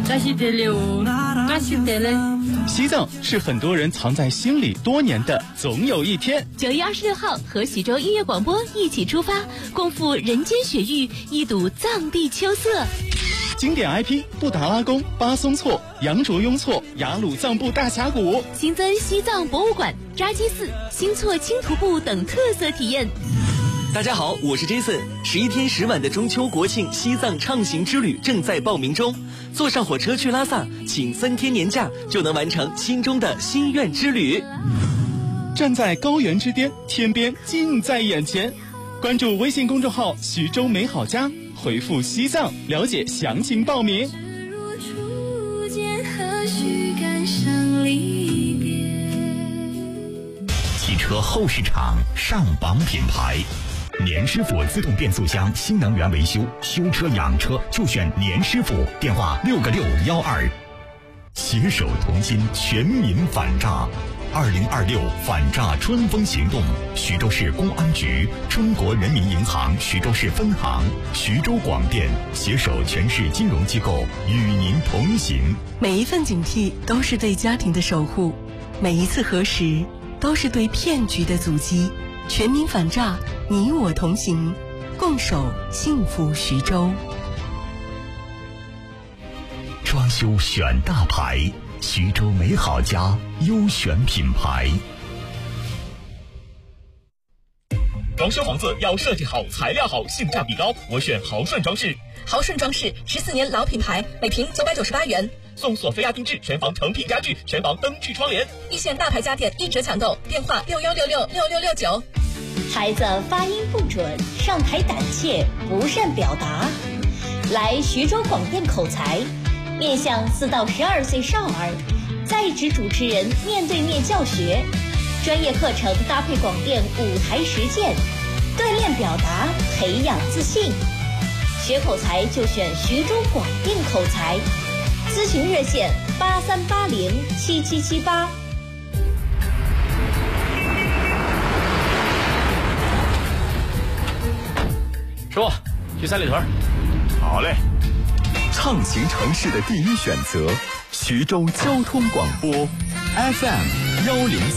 那是得了，那是得嘞。 西藏是很多人藏在心里多年的总有一天。 9月26号，和徐州音乐广播一起出发，共赴人间雪域，一睹藏地秋色。 经典 IP 布达拉宫、巴松措、羊卓雍措、雅鲁藏布大峡谷， 新增西藏博物馆、扎基寺、新措轻徒步等特色体验。 大家好，我是 Jason。11天10晚的中秋国庆西藏畅行之旅正在报名中，坐上火车去拉萨，请3天年假就能完成心中的心愿之旅。 站在高原之巅，天边近在眼前。关注微信公众号徐州美好家，回复西藏了解详情报名。 汽车后市场上榜品牌，年师傅自动变速箱新能源维修，修车养车就选年师傅，电话6个612。携手同心，全民反诈。2026反诈春风行动，徐州市公安局、中国人民银行徐州市分行、徐州广电携手全市金融机构与您同行。 每一份警惕都是对家庭的守护，每一次核实都是对骗局的阻击。全民反诈，你我同行，共守幸福徐州。 装修选大牌，徐州美好家优选品牌。 装修房子要设计好、材料好、性价比高，我选豪顺装饰。 豪顺装饰14年老品牌，每平998元， 送索菲亚定制全房成品家具、全房灯具窗帘。 一线大牌家电1折抢购，电话61666669。 孩子发音不准，上台胆怯，不善表达，来徐州广电口才，面向4到12岁少儿，在职主持人面对面教学，专业课程搭配广电舞台实践，锻炼表达，培养自信。学口才就选徐州广电口才，咨询热线83807778。 师傅，去三里屯。 好嘞。 畅行城市的第一选择，徐州交通广播 FM104。